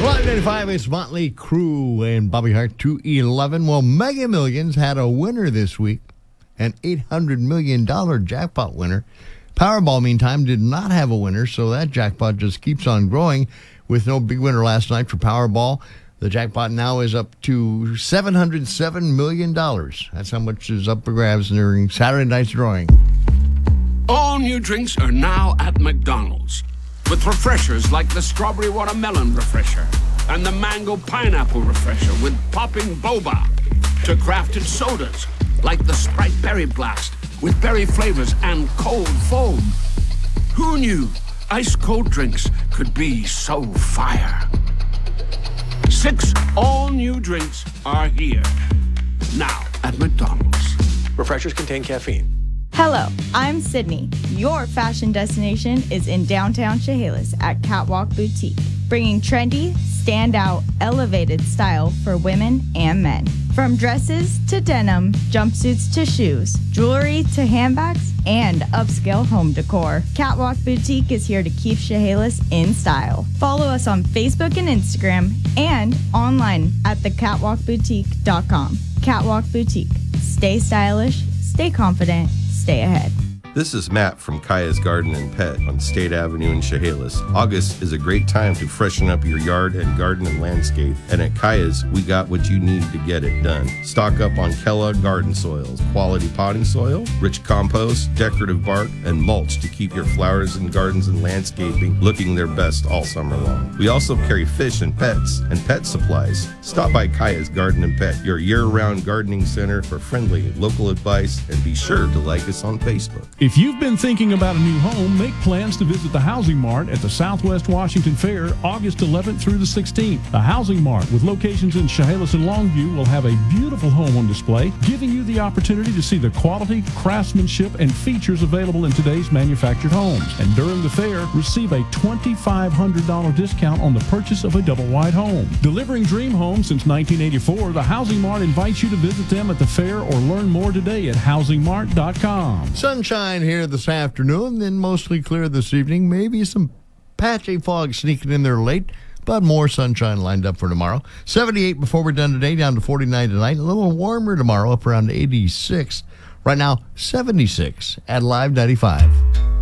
595, it's Motley Crue and Bobby Hart, 211. Well, Mega Millions had a winner this week, an $800 million jackpot winner. Powerball, meantime, did not have a winner, so that jackpot just keeps on growing with no big winner last night for Powerball. The jackpot now is up to $707 million. That's how much is up for grabs during Saturday night's drawing. All new drinks are now at McDonald's, with refreshers like the Strawberry Watermelon Refresher and the Mango Pineapple Refresher with popping boba, to crafted sodas like the Sprite Berry Blast with berry flavors and cold foam. Who knew ice cold drinks could be so fire? 6 all-new drinks are here, now at McDonald's. Refreshers contain caffeine. Hello, I'm Sydney. Your fashion destination is in downtown Chehalis at Catwalk Boutique, bringing trendy, standout, elevated style for women and men. From dresses to denim, jumpsuits to shoes, jewelry to handbags, and upscale home decor, Catwalk Boutique is here to keep Chehalis in style. Follow us on Facebook and Instagram and online at thecatwalkboutique.com. Catwalk Boutique. Stay stylish, stay confident, stay ahead. This is Matt from Kaya's Garden and Pet on State Avenue in Chehalis. August is a great time to freshen up your yard and garden and landscape, and at Kaya's, we got what you need to get it done. Stock up on Kellogg garden soils, quality potting soil, rich compost, decorative bark, and mulch to keep your flowers and gardens and landscaping looking their best all summer long. We also carry fish and pet supplies. Stop by Kaya's Garden and Pet, your year-round gardening center for friendly local advice, and be sure to like us on Facebook. If you've been thinking about a new home, make plans to visit the Housing Mart at the Southwest Washington Fair, August 11th through the 16th. The Housing Mart, with locations in Chehalis and Longview, will have a beautiful home on display, giving you the opportunity to see the quality, craftsmanship, and features available in today's manufactured homes. And during the fair, receive a $2,500 discount on the purchase of a double-wide home. Delivering dream homes since 1984, the Housing Mart invites you to visit them at the fair or learn more today at housingmart.com. Sunshine here this afternoon, then mostly clear this evening. Maybe some patchy fog sneaking in there late, but more sunshine lined up for tomorrow. 78 before we're done today, down to 49 tonight. A little warmer tomorrow, up around 86. Right now, 76 at Live 95.